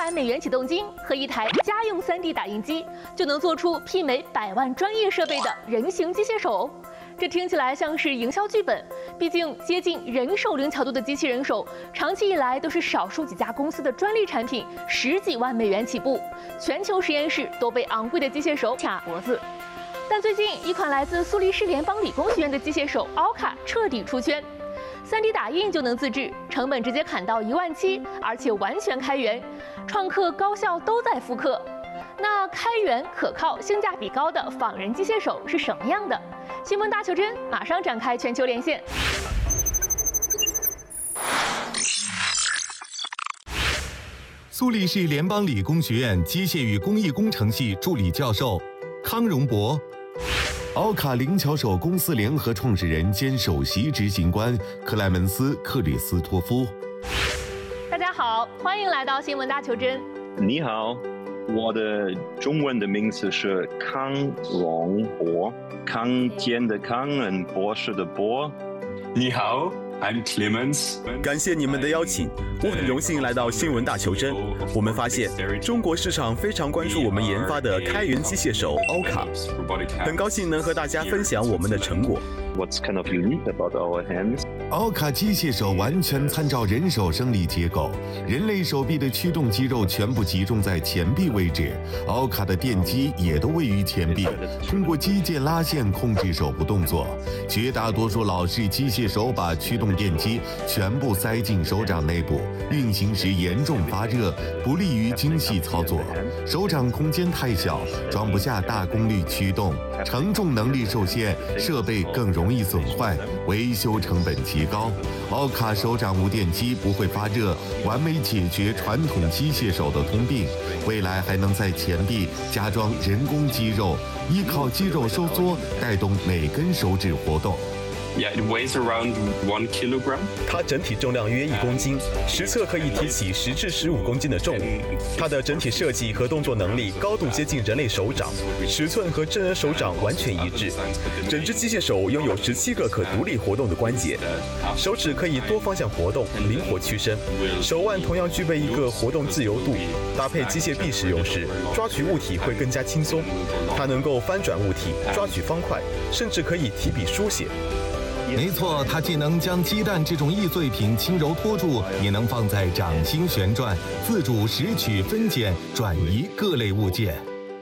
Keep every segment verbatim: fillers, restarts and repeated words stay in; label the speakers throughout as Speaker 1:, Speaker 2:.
Speaker 1: 万美元启动金和一台家用 三 D 打印机，就能做出媲美百万专业设备的人形机械手。这听起来像是营销剧本，毕竟接近人手灵巧度的机器人手，长期以来都是少数几家公司的专利产品，十几万美元起步，全球实验室都被昂贵的机械手卡脖子。但最近，一款来自苏黎世联邦理工学院的机械手奥卡彻底出圈。三 D 打印就能自制，成本直接砍到一万七，而且完全开源，创客高校都在复刻。那开源、可靠、性价比高的仿人机械手是什么样的？新闻大求真马上展开全球连线。
Speaker 2: 苏黎世联邦理工学院机械与工艺工程系助理教授康荣博。奥卡灵巧手公司联合创始人兼首席执行官克莱门斯·克里斯托夫。
Speaker 1: 大家好，欢迎来到新闻大求真。
Speaker 3: 你好，我的中文的名字是康荣博，康健的康，嗯，博士的博。
Speaker 4: 你好。I'm Clemens。
Speaker 5: 感谢你们的邀请，我很荣幸来到新闻大求真。我们发现中国市场非常关注我们研发的开源机械手奥卡，很高兴能和大家分享我们的成果。
Speaker 3: What's kind of unique about our hands?
Speaker 2: 奥卡机械手完全参照人手生理结构，人类手臂的驱动肌肉全部集中在前臂位置，奥卡的电机也都位于前臂，通过机械拉线控制手部动作。绝大多数老式机械手把驱动电机全部塞进手掌内部，运行时严重发热，不利于精细操作。手掌空间太小，装不下大功率驱动，承重能力受限，设备更容易损坏，维修成本极高。奥卡手掌无电机不会发热，完美解决传统机械手的通病。未来还能在前臂加装人工肌肉，依靠肌肉收缩带动每根手指活动。
Speaker 4: Yeah, it weighs around one kilogram.
Speaker 5: 它整体重量约一公斤，实测可以提起十至十五公斤的重物。它的整体设计和动作能力高度接近人类手掌，尺寸和真人手掌完全一致。整只机械手拥有十七个可独立活动的关节，手指可以多方向活动，灵活屈伸。手腕同样具备一个活动自由度，搭配机械臂使用时，抓取物体会更加轻松。它能够翻转物体，抓取方块，甚至可以提笔书写。
Speaker 2: 没错，它既能将鸡蛋这种易碎品轻柔托住，也能放在掌心旋转，自主拾取、分拣、转移各类物件。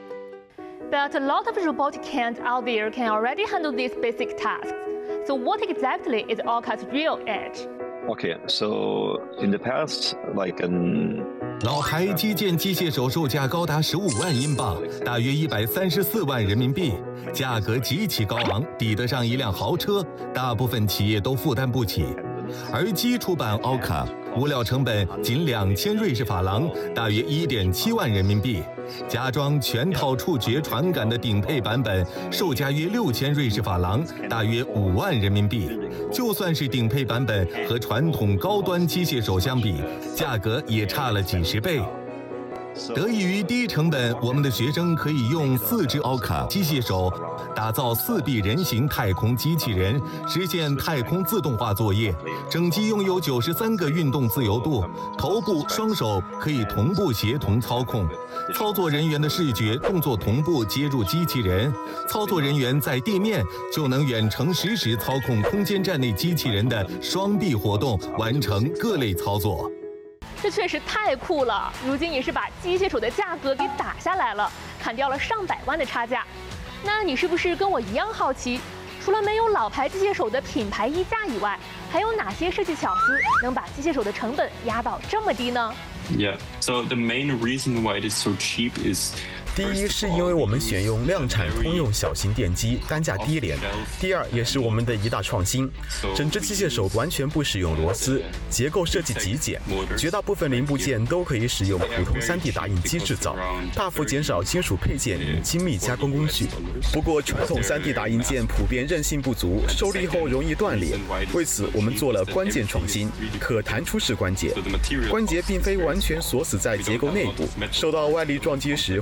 Speaker 1: But a lot of robotic hands out there can already handle these basic tasks. So what exactly is Orca's real edge?
Speaker 3: Okay, so in the past, like an
Speaker 2: 老牌基建机械手售价高达十五万英镑，大约一百三十四万人民币，价格极其高昂，抵得上一辆豪车，大部分企业都负担不起。而基础版奥卡物料成本仅两千瑞士法郎，大约一点七万人民币。加装全套触觉传感的顶配版本，售价约六千瑞士法郎，大约五万人民币。就算是顶配版本和传统高端机械手相比，价格也差了几十倍。得益于低成本，我们的学生可以用四只奥卡机械手打造四臂人形太空机器人，实现太空自动化作业。整机拥有九十三个运动自由度，头部、双手可以同步协同操控，操作人员的视觉动作同步接入机器人，操作人员在地面就能远程实时操控空间站内机器人的双臂活动，完成各类操作。
Speaker 1: 这确实太酷了，如今也是把机械手的价格给打下来了，砍掉了上百万的差价。那你是不是跟我一样好奇，除了没有老牌机械手的品牌溢价以外，还有哪些设计巧思能把机械手的成本压到这么低呢？
Speaker 4: Yeah, so the main reason why it is so cheap is
Speaker 5: 第一是因为我们选用量产通用小型电机，单价低廉。第二也是我们的一大创新，整只机械手完全不使用螺丝，结构设计极简，绝大部分零部件都可以使用普通 三 D 打印机制造，大幅减少金属配件与精密加工工序。不过传统 三 D 打印件普遍韧性不足，受力后容易断裂，为此我们做了关键创新，可弹出式关节。关节并非完全锁死在结构内部，受到外力撞击时会自动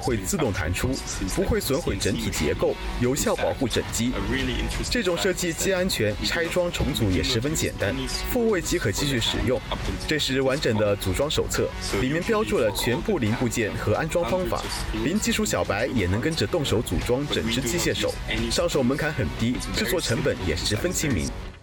Speaker 5: 动弹出，不会损毁整体结构，有效保护整机。这种设计既安全，拆装重组也十分简单，复位即可继续使用。这是完整的组装手册，里面标注了全部零部件和安装方法，零基础小白也能跟着动手组装整只机械手，上手门槛很低，制作成本也十分亲民。